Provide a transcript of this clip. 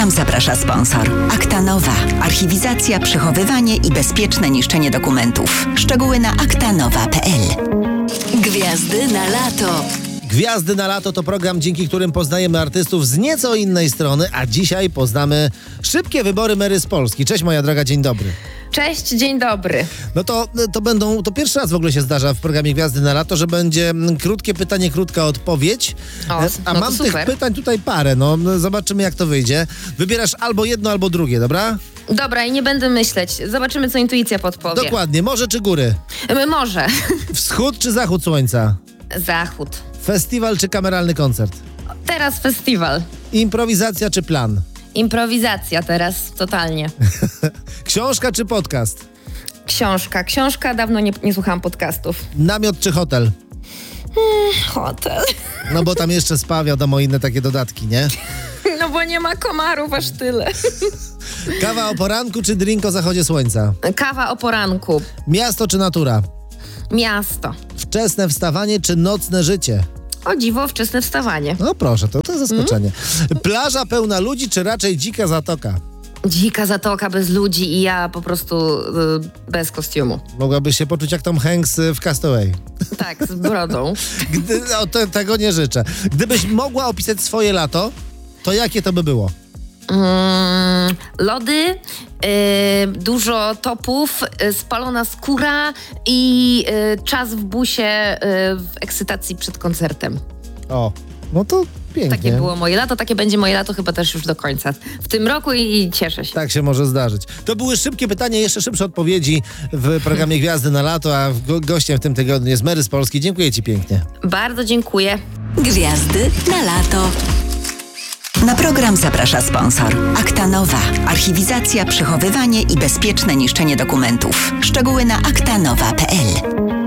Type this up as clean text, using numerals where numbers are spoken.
program zaprasza sponsor. Akta Nowa. Archiwizacja, przechowywanie i bezpieczne niszczenie dokumentów. Szczegóły na aktanowa.pl. Gwiazdy na lato. Gwiazdy na lato to program, dzięki którym poznajemy artystów z nieco innej strony, a dzisiaj poznamy szybkie wybory Mary z Polski. Cześć moja droga, dzień dobry. Cześć, dzień dobry. No to pierwszy raz w ogóle się zdarza w programie Gwiazdy na lato, że będzie krótkie pytanie, krótka odpowiedź. A no mam to tych super. pytań tutaj parę, zobaczymy jak to wyjdzie. Wybierasz albo jedno, albo drugie, dobra? Dobra, i nie będę myśleć. Zobaczymy, co intuicja podpowie. Dokładnie, morze czy góry? Może. Wschód czy zachód słońca? Zachód. Festiwal czy kameralny koncert? Teraz festiwal. Improwizacja czy plan? Improwizacja teraz, totalnie. Książka czy podcast? Książka. Dawno nie słuchałam podcastów. Namiot czy hotel? Hotel. No bo tam jeszcze spa, wiadomo, inne takie dodatki, nie? No bo nie ma komarów aż tyle. Kawa o poranku czy drink o zachodzie słońca? Kawa o poranku. Miasto czy natura? Miasto. Wczesne wstawanie czy nocne życie? O dziwo, wczesne wstawanie. No proszę, to zaskoczenie. Plaża pełna ludzi czy raczej dzika zatoka? Dzika zatoka bez ludzi i ja po prostu bez kostiumu. Mogłabyś się poczuć jak Tom Hanks w Castaway. Tak, z brodą. Tego nie życzę. Gdybyś mogła opisać swoje lato, to jakie to by było? Lody, dużo topów, spalona skóra i czas w busie w ekscytacji przed koncertem. O, no to pięknie. Takie było moje lato, takie będzie moje lato chyba też już do końca w tym roku i cieszę się. Tak się może zdarzyć. To były szybkie pytania, jeszcze szybsze odpowiedzi w programie Gwiazdy na lato, a gościem w tym tygodniu jest Mary z Polski. Dziękuję Ci pięknie. Bardzo dziękuję. Gwiazdy na lato. Na program zaprasza sponsor. Akta Nowa. Archiwizacja, przechowywanie i bezpieczne niszczenie dokumentów. Szczegóły na aktanowa.pl.